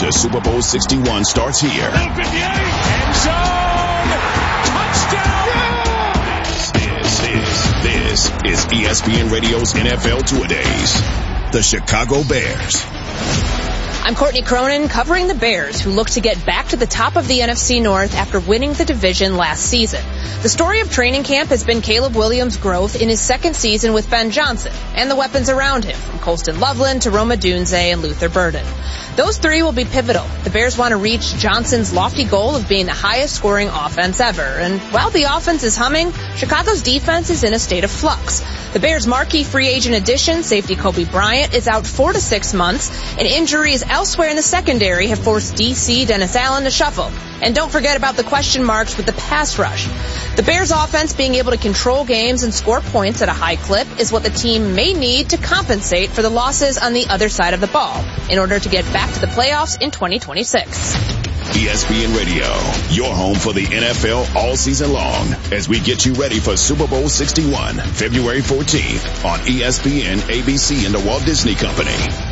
to Super Bowl 61 starts here. End zone! Touchdown! This is ESPN Radio's NFL Two-A-Days. The Chicago Bears. I'm Courtney Cronin covering the Bears, who look to get back to the top of the NFC North after winning the division last season. The story of training camp has been Caleb Williams' growth in his second season with Ben Johnson and the weapons around him, from Colston Loveland to Rome Odunze and Luther Burden. Those three will be pivotal. The Bears want to reach Johnson's lofty goal of being the highest scoring offense ever. And while the offense is humming, Chicago's defense is in a state of flux. The Bears' marquee free agent addition, safety Kobe Bryant, is out 4 to 6 months, and injuries elsewhere in the secondary have forced DC Dennis Allen to shuffle. And don't forget about the question marks with the pass rush. The Bears' offense being able to control games and score points at a high clip is what the team may need to compensate for the losses on the other side of the ball in order to get back to the playoffs in 2026. ESPN Radio, your home for the NFL all season long, as we get you ready for Super Bowl 61, February 14th on ESPN, ABC, and the Walt Disney Company.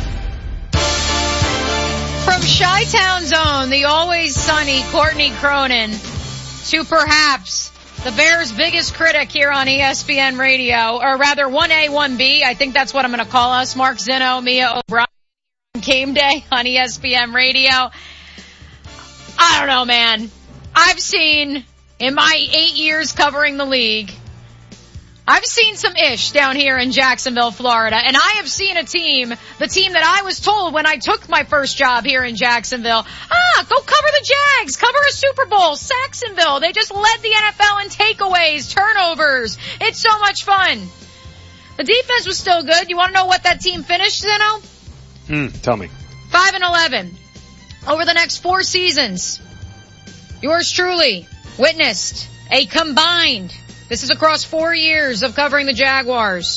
From Chi-Town Zone, the always sunny Courtney Cronin, to perhaps the Bears' biggest critic here on ESPN Radio, or rather 1A, 1B, I think that's what I'm going to call us, Mark Zinno, Mia O'Brien, Game Day on ESPN Radio. I don't know, man. I've seen, in my 8 years covering the league, I've seen some ish down here in Jacksonville, Florida, and I have seen a team, the team that I was told when I took my first job here in Jacksonville, go cover the Jags, cover a Super Bowl, Saxonville. They just led the NFL in takeaways, turnovers. It's so much fun. The defense was still good. You want to know what that team finished, Zeno? Tell me. 5-11. Over the next 4 seasons, yours truly witnessed a combined, this is across 4 years of covering the Jaguars,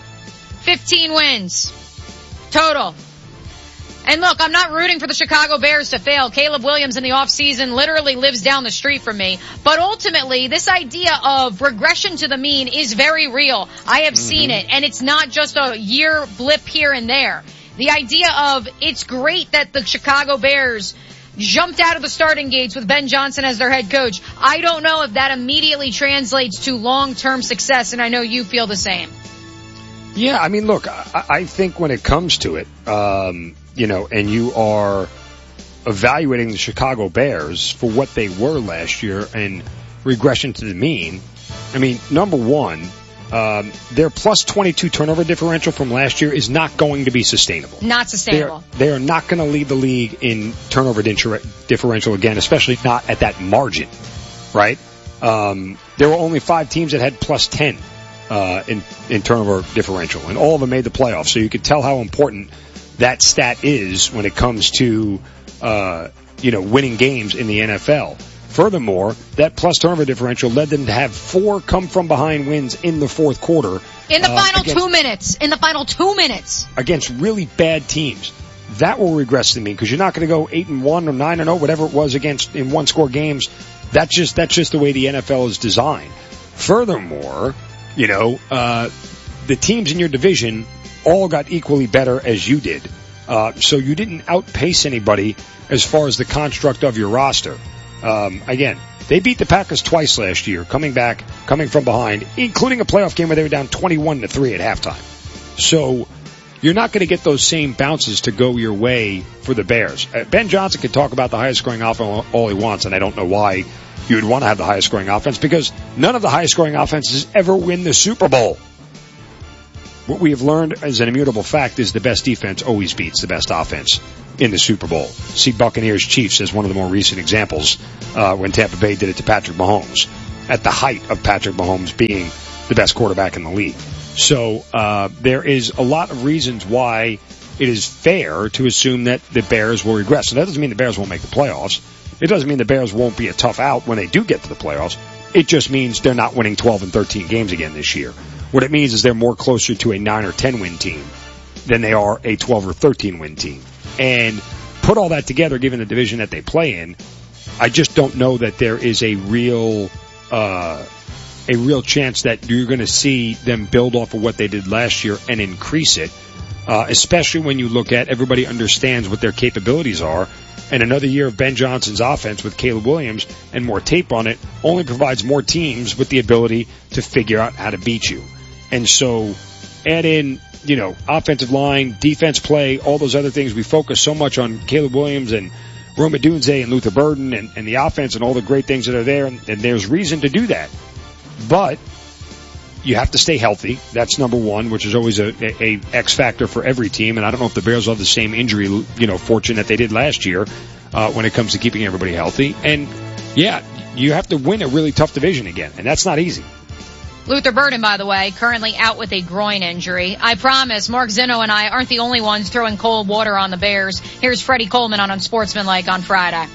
15 wins total. And look, I'm not rooting for the Chicago Bears to fail. Caleb Williams in the offseason literally lives down the street from me. But ultimately, this idea of regression to the mean is very real. I have seen it, and it's not just a year blip here and there. The idea of it's great that the Chicago Bears jumped out of the starting gates with Ben Johnson as their head coach. I don't know if that immediately translates to long-term success, and I know you feel the same. Yeah, I mean, look, I think when it comes to it, and you are evaluating the Chicago Bears for what they were last year and regression to the mean, I mean, number one, their plus 22 turnover differential from last year is not going to be sustainable. Not sustainable. They are not going to lead the league in turnover differential again, especially not at that margin, right? There were only 5 teams that had plus 10 in turnover differential, and all of them made the playoffs. So you could tell how important that stat is when it comes to winning games in the NFL. Furthermore, that plus turnover differential led them to have 4 come-from-behind wins in the fourth quarter. In the final 2 minutes. In the final 2 minutes. Against really bad teams. That will regress to me because you're not going to go 8-1 or 9-0, whatever it was against in one-score games. That's just the way the NFL is designed. Furthermore, the teams in your division all got equally better as you did. So you didn't outpace anybody as far as the construct of your roster. Again, they beat the Packers twice last year, coming from behind, including a playoff game where they were down 21-3 at halftime. So you're not going to get those same bounces to go your way for the Bears. Ben Johnson can talk about the highest scoring offense all he wants, and I don't know why you would want to have the highest scoring offense, because none of the highest scoring offenses ever win the Super Bowl. What we have learned as an immutable fact is the best defense always beats the best offense in the Super Bowl. See Buccaneers Chiefs as one of the more recent examples when Tampa Bay did it to Patrick Mahomes at the height of Patrick Mahomes being the best quarterback in the league. So there is a lot of reasons why it is fair to assume that the Bears will regress. And that doesn't mean the Bears won't make the playoffs. It doesn't mean the Bears won't be a tough out when they do get to the playoffs. It just means they're not winning 12 and 13 games again this year. What it means is they're more closer to a 9 or 10 win team than they are a 12 or 13 win team. And put all that together, given the division that they play in, I just don't know that there is a real chance that you're going to see them build off of what they did last year and increase it, especially when you look at everybody understands what their capabilities are. And another year of Ben Johnson's offense with Caleb Williams and more tape on it only provides more teams with the ability to figure out how to beat you. And so add in, offensive line, defense play, all those other things. We focus so much on Caleb Williams and Rome Odunze and Luther Burden and the offense and all the great things that are there. And there's reason to do that. But you have to stay healthy. That's number one, which is always a X factor for every team. And I don't know if the Bears will have the same injury, fortune that they did last year, when it comes to keeping everybody healthy. And yeah, you have to win a really tough division again. And that's not easy. Luther Burden, by the way, currently out with a groin injury. I promise Mark Zinno and I aren't the only ones throwing cold water on the Bears. Here's Freddie Coleman on Unsportsmanlike on Friday.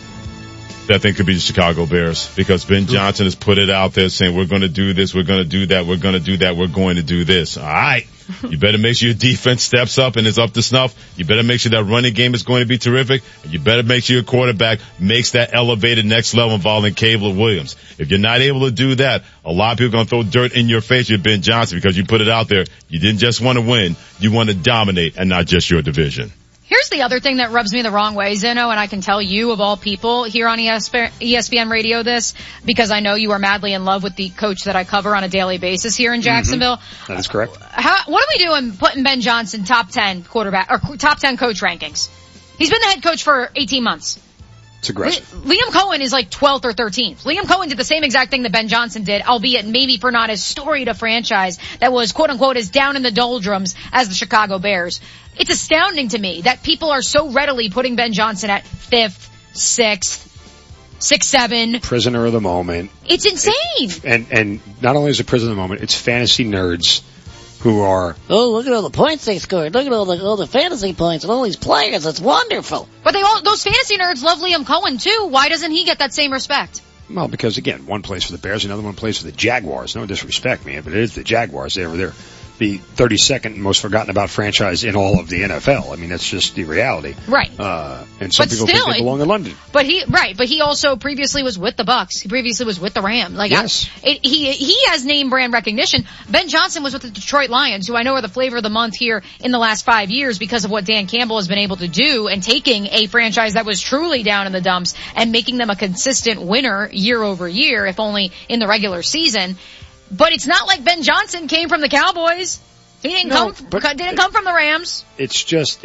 That thing could be the Chicago Bears because Ben Johnson has put it out there saying we're going to do this, we're going to do that, we're going to do that, we're going to do this. All right. You better make sure your defense steps up and is up to snuff. You better make sure that running game is going to be terrific. And you better make sure your quarterback makes that elevated next level involving Caleb Williams. If you're not able to do that, a lot of people are going to throw dirt in your face with Ben Johnson because you put it out there. You didn't just want to win. You want to dominate and not just your division. Here's the other thing that rubs me the wrong way, Zinno, and I can tell you of all people here on ESPN Radio this because I know you are madly in love with the coach that I cover on a daily basis here in Jacksonville. That is correct. What are we doing putting Ben Johnson top 10 quarterback or top 10 coach rankings? He's been the head coach for 18 months. It's aggressive. Liam Cohen is like 12th or 13th. Liam Cohen did the same exact thing that Ben Johnson did, albeit maybe for not as storied a franchise that was quote unquote as down in the doldrums as the Chicago Bears. It's astounding to me that people are so readily putting Ben Johnson at 5th, 6th, 6, 7. Prisoner of the moment. It's insane. And not only is it prisoner of the moment, it's fantasy nerds who are, look at all the points they scored. Look at all the fantasy points and all these players. It's wonderful. But those fantasy nerds love Liam Cohen too. Why doesn't he get that same respect? Well, because again, one plays for the Bears, another one plays for the Jaguars. No disrespect, man, but it is the Jaguars. They're the 32nd most forgotten about franchise in all of the NFL. I mean, that's just the reality. Right. And some people think they belong in London. But he also previously was with the Bucks. He previously was with the Rams. Yes. He has name brand recognition. Ben Johnson was with the Detroit Lions, who I know are the flavor of the month here in the last 5 years because of what Dan Campbell has been able to do and taking a franchise that was truly down in the dumps and making them a consistent winner year over year, if only in the regular season. But it's not like Ben Johnson came from the Cowboys. He didn't come from the Rams. It's just,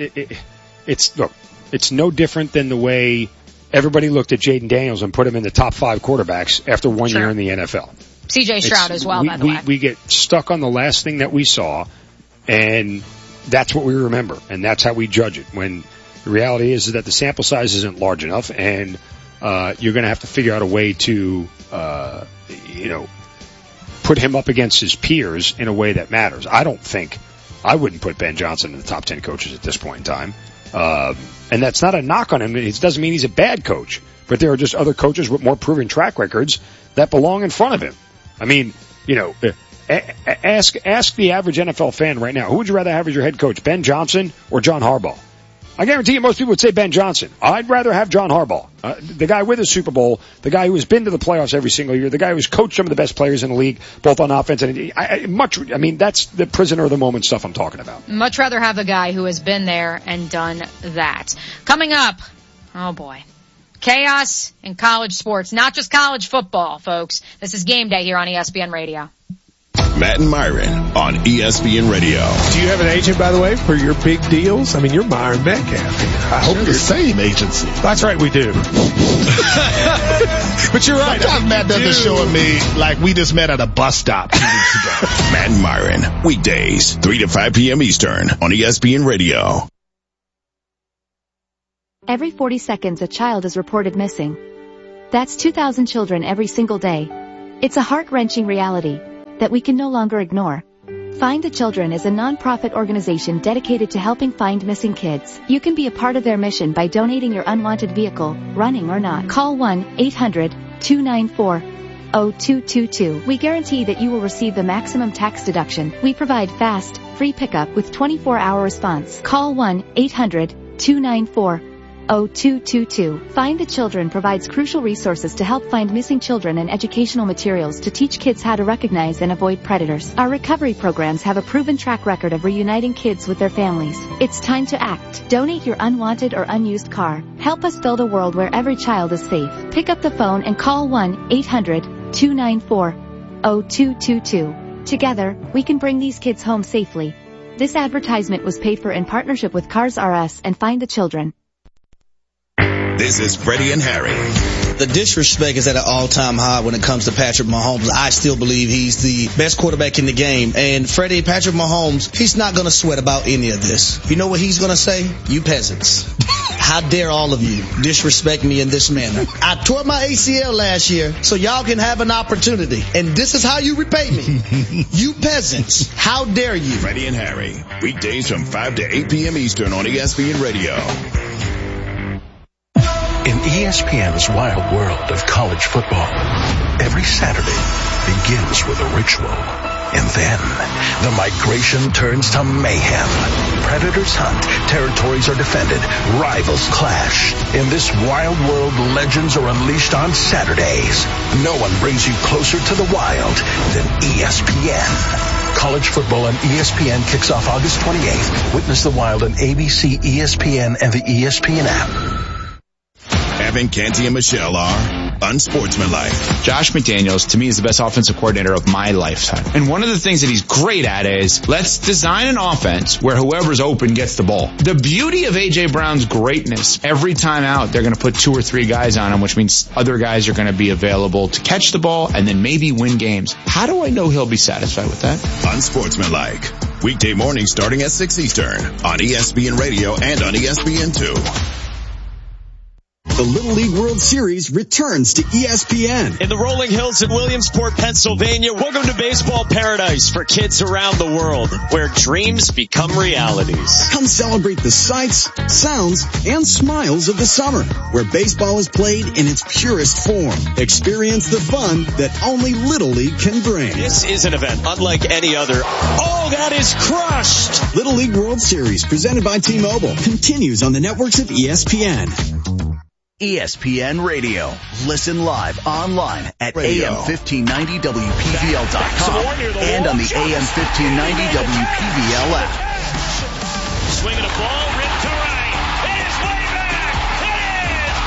it's no different than the way everybody looked at Jaden Daniels and put him in the top 5 quarterbacks after one year in the NFL. C.J. Stroud as well, by the way. We get stuck on the last thing that we saw, and that's what we remember, and that's how we judge it. When the reality is that the sample size isn't large enough, and you're going to have to figure out a way to, put him up against his peers in a way that matters. I wouldn't put Ben Johnson in the top 10 coaches at this point in time. And that's not a knock on him. It doesn't mean he's a bad coach, but there are just other coaches with more proven track records that belong in front of him. I mean, ask the average NFL fan right now, who would you rather have as your head coach, Ben Johnson or John Harbaugh? I guarantee you most people would say Ben Johnson. I'd rather have John Harbaugh, the guy with a Super Bowl, the guy who has been to the playoffs every single year, the guy who's coached some of the best players in the league, both on offense and that's the prisoner of the moment stuff I'm talking about. Much rather have the guy who has been there and done that. Coming up, oh boy, chaos in college sports, not just college football, folks. This is Game Day here on ESPN Radio. Matt and Myron on ESPN Radio. Do you have an agent, by the way, for your big deals? I mean, you're Myron Metcalf. I hope the same agency. That's right, we do. But you're right. Sometimes Matt does the show with me like we just met at a bus stop 2 weeks ago. Matt and Myron, weekdays, 3 to 5 p.m. Eastern on ESPN Radio. Every 40 seconds, a child is reported missing. That's 2,000 children every single day. It's a heart-wrenching reality that we can no longer ignore. Find the Children is a non-profit organization dedicated to helping find missing kids. You can be a part of their mission by donating your unwanted vehicle, running or not. Call 1-800-294-0222. We guarantee that you will receive the maximum tax deduction. We provide fast, free pickup with 24-hour response. Call 1-800-294-0222. 0222. Find the Children provides crucial resources to help find missing children and educational materials to teach kids how to recognize and avoid predators. Our recovery programs have a proven track record of reuniting kids with their families. It's time to act. Donate your unwanted or unused car. Help us build a world where every child is safe. Pick up the phone and call 1-800-294-0222. Together, we can bring these kids home safely. This advertisement was paid for in partnership with Cars R Us and Find the Children. This is Freddie and Harry. The disrespect is at an all-time high when it comes to Patrick Mahomes. I still believe he's the best quarterback in the game. And Patrick Mahomes, he's not going to sweat about any of this. You know what he's going to say? You peasants. How dare all of you disrespect me in this manner? I tore my ACL last year so y'all can have an opportunity. And this is how you repay me. You peasants. How dare you? Freddie and Harry. Weekdays from 5 to 8 p.m. Eastern on ESPN Radio. In ESPN's wild world of college football, every Saturday begins with a ritual. And then the migration turns to mayhem. Predators hunt, territories are defended, rivals clash. In this wild world, legends are unleashed on Saturdays. No one brings you closer to the wild than ESPN. College football on ESPN kicks off August 28th. Witness the wild on ABC, ESPN, and the ESPN app. Evan, Canty, and Michelle are unsportsmanlike. Josh McDaniels, to me, is the best offensive coordinator of my lifetime. And one of the things that he's great at is, let's design an offense where whoever's open gets the ball. The beauty of A.J. Brown's greatness, every time out, they're going to put 2 or 3 guys on him, which means other guys are going to be available to catch the ball and then maybe win games. How do I know he'll be satisfied with that? Unsportsmanlike. Weekday mornings starting at 6 Eastern on ESPN Radio and on ESPN2. The Little League World Series returns to ESPN. In the rolling hills in Williamsport, Pennsylvania, welcome to baseball paradise for kids around the world, where dreams become realities. Come celebrate the sights, sounds, and smiles of the summer, where baseball is played in its purest form. Experience the fun that only Little League can bring. This is an event unlike any other. Oh, that is crushed! Little League World Series, presented by T-Mobile, continues on the networks of ESPN. ESPN Radio. Listen live online at AM1590WPVL.com and on the AM1590WPVL app. Swinging a ball, ripped to right. It is way back. It is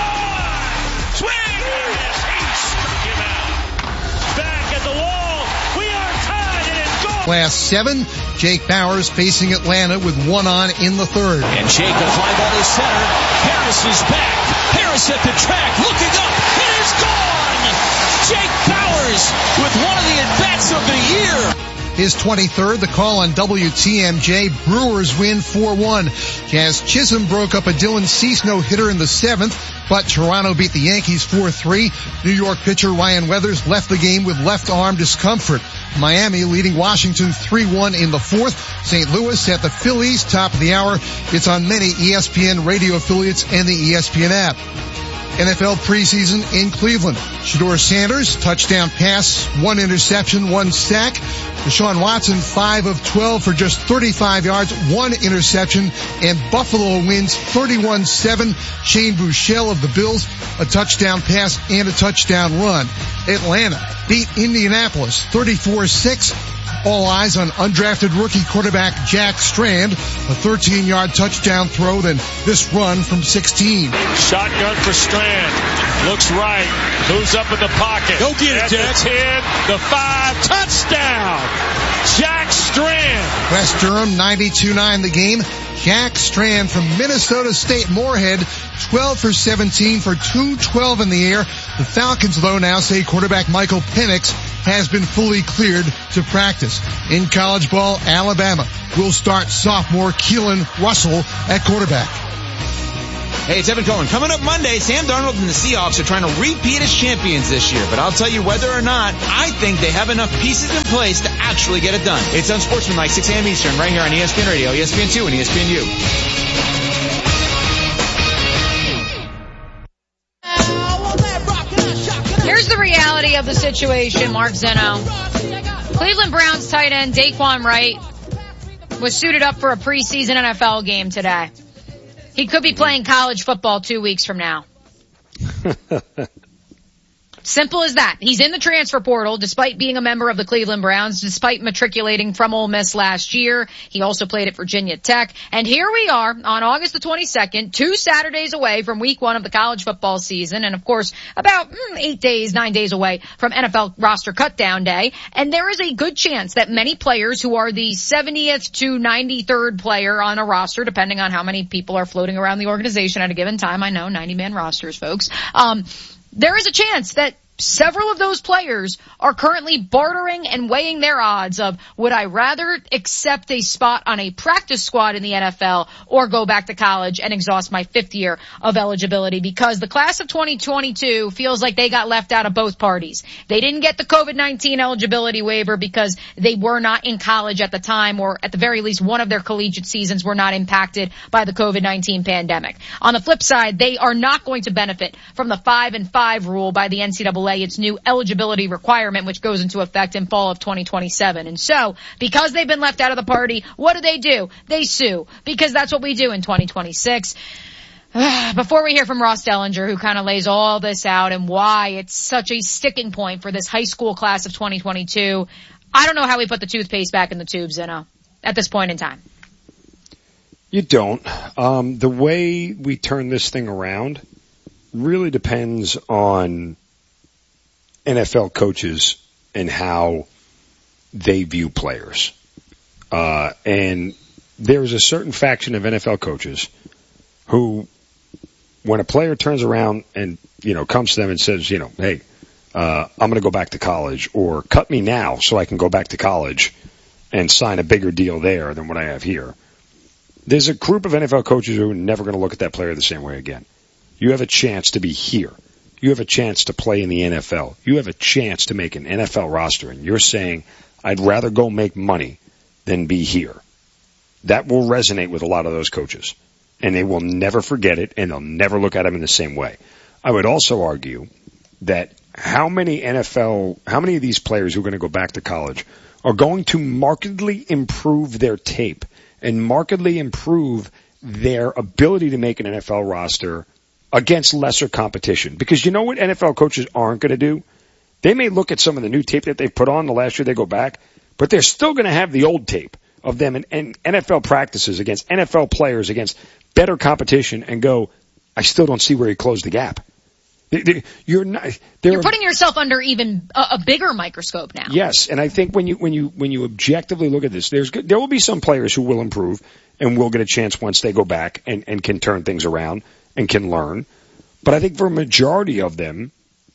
gone. Swing and miss. He struck him out. Back at the wall. We are tied and it's gone. Last 7, Jake Bowers facing Atlanta with 1 on in the 3rd. And Jake, a fly ball to center. Harris is back. Harris at the track, looking up, it is gone! Jake Bowers with one of the at-bats of the year. His 23rd, the call on WTMJ. Brewers win 4-1. Jazz Chisholm broke up a Dylan Cease no-hitter in the 7th, but Toronto beat the Yankees 4-3. New York pitcher Ryan Weathers left the game with left arm discomfort. Miami leading Washington 3-1 in the 4th. St. Louis at the Phillies, top of the hour. It's on many ESPN radio affiliates and the ESPN app. NFL preseason in Cleveland. Shedeur Sanders, touchdown pass, 1 interception, 1 sack. Deshaun Watson, 5 of 12 for just 35 yards, 1 interception, and Buffalo wins 31-7. Shane Buechele of the Bills, a touchdown pass and a touchdown run. Atlanta beat Indianapolis 34-6. All eyes on undrafted rookie quarterback Jack Strand, a 13-yard touchdown throw, then this run from 16. Shotgun for Strand. Looks right. Moves up in the pocket. Go get it, Jack. The 10, the 5, touchdown. Jack Strand. West Durham 92-9 the game. Jack Strand from Minnesota State Moorhead, 12 for 17 for 212 in the air. The Falcons, though, now say quarterback Michael Penix has been fully cleared to practice. In college ball, Alabama will start sophomore Keelan Russell at quarterback. Hey, it's Evan Cohen. Coming up Monday, Sam Darnold and the Seahawks are trying to repeat as champions this year. But I'll tell you whether or not, I think they have enough pieces in place to actually get it done. It's Unsportsmanlike, 6 a.m. Eastern, right here on ESPN Radio, ESPN2, and ESPNU. Here's the reality of the situation, Mark Zeno. Cleveland Browns tight end Daquan Wright was suited up for a preseason NFL game today. He could be playing college football 2 weeks from now. Simple as that. He's in the transfer portal despite being a member of the Cleveland Browns, despite matriculating from Ole Miss last year. He also played at Virginia Tech. And here we are on August the 22nd, 2 Saturdays away from week 1 of the college football season. And of course, about 9 days away from NFL roster cutdown day. And there is a good chance that many players who are the 70th to 93rd player on a roster, depending on how many people are floating around the organization at a given time. I know 90-man rosters, folks. There is a chance that several of those players are currently bartering and weighing their odds of, would I rather accept a spot on a practice squad in the NFL or go back to college and exhaust my 5th year of eligibility? Because the class of 2022 feels like they got left out of both parties. They didn't get the COVID-19 eligibility waiver because they were not in college at the time, or at the very least one of their collegiate seasons were not impacted by the COVID-19 pandemic. On the flip side, they are not going to benefit from the 5-and-5 rule by the NCAA, its new eligibility requirement, which goes into effect in fall of 2027. And so, because they've been left out of the party, what do? They sue, because that's what we do in 2026. Before we hear from Ross Dellinger, who kind of lays all this out and why it's such a sticking point for this high school class of 2022, I don't know how we put the toothpaste back in the tube, Zinno, at this point in time. You don't. The way we turn this thing around really depends on NFL coaches and how they view players. And there's a certain faction of NFL coaches who, when a player turns around and, comes to them and says, hey, I'm going to go back to college, or cut me now so I can go back to college and sign a bigger deal there than what I have here. There's a group of NFL coaches who are never going to look at that player the same way again. You have a chance to be here. You have a chance to play in the NFL. You have a chance to make an NFL roster, and you're saying, I'd rather go make money than be here. That will resonate with a lot of those coaches, and they will never forget it, and they'll never look at them in the same way. I would also argue that how many of these players who are going to go back to college are going to markedly improve their tape and markedly improve their ability to make an NFL roster against lesser competition. Because you know what NFL coaches aren't going to do? They may look at some of the new tape that they've put on the last year they go back, but they're still going to have the old tape of them in NFL practices against NFL players, against better competition, and go, I still don't see where he closed the gap. You're putting yourself under even a bigger microscope now. Yes, and I think when you objectively look at this, there will be some players who will improve and will get a chance once they go back and can turn things around and can learn. But I think for a majority of them,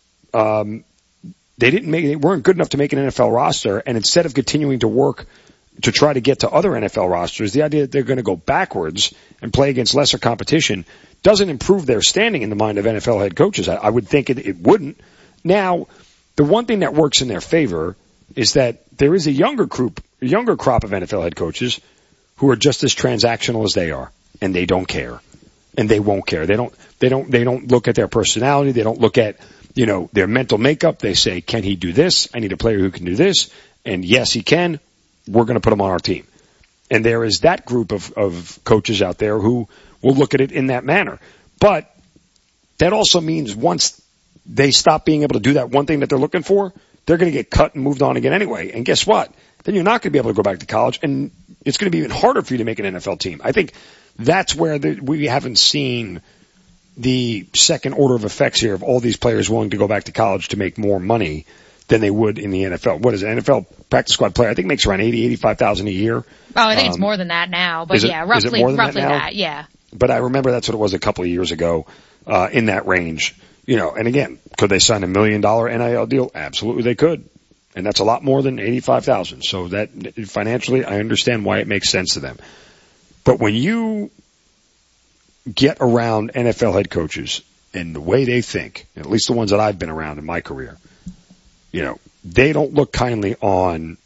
they weren't good enough to make an NFL roster, and instead of continuing to work to try to get to other NFL rosters, the idea that they're going to go backwards and play against lesser competition doesn't improve their standing in the mind of NFL head coaches. I would think it wouldn't. Now, the one thing that works in their favor is that there is a younger crop of NFL head coaches who are just as transactional as they are, and they don't care. And they won't care. They don't look at their personality. They don't look at, their mental makeup. They say, can he do this? I need a player who can do this. And yes, he can. We're going to put him on our team. And there is that group of coaches out there who will look at it in that manner. But that also means once they stop being able to do that one thing that they're looking for, they're going to get cut and moved on again anyway. And guess what? Then you're not going to be able to go back to college, and it's going to be even harder for you to make an NFL team. I think that's where we haven't seen the second order of effects here of all these players willing to go back to college to make more money than they would in the NFL. What is it? NFL practice squad player, I think, makes around $85,000 a year. Oh, I think it's more than that now, but roughly that, yeah. But I remember that's what it was a couple of years ago, in that range. And again, could they sign $1 million NIL deal? Absolutely they could. And that's a lot more than $85,000. So that financially, I understand why it makes sense to them. But when you get around NFL head coaches and the way they think, at least the ones that I've been around in my career, they don't look kindly on